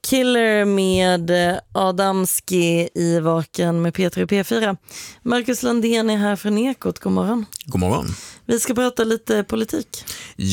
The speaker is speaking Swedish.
Killer med Adamski i Vaken med Peter i P4. Marcus Landén är här från Ekot. God morgon. God morgon. Vi ska prata lite politik.